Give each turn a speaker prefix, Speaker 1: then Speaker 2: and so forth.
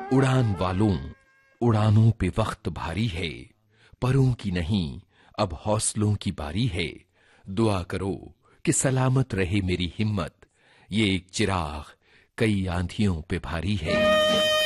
Speaker 1: उड़ान वालों, उड़ानों पे वक्त भारी है, परों की नहीं अब हौसलों की बारी है। दुआ करो कि सलामत रहे मेरी हिम्मत, ये एक चिराग कई आंधियों पे भारी है।